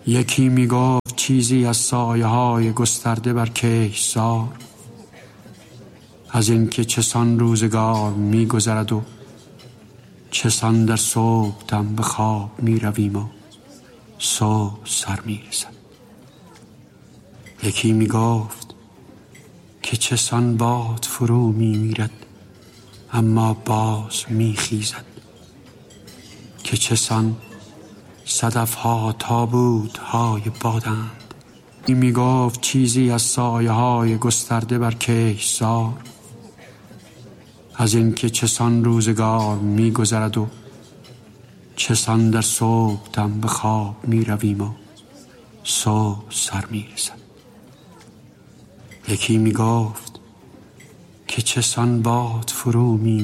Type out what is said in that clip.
یکی میگفت چیزی از سایه های گسترده بر کهسار، از این که چسان روزگار میگذرد و چسان در صبح دم به خواب میرویم و صبح سر میرسد. یکی میگفت که چسان باد فرو میمیرد اما باز میخیزد، که چسان صدفها تابوتهای بادند. این میگفت چیزی از سایه های گسترده بر کهسار، از این که چسان روزگار میگذرد و چسان در صبح دم به خواب میرویم و صبح سر میرسد. یکی میگفت که چسان باد فرو می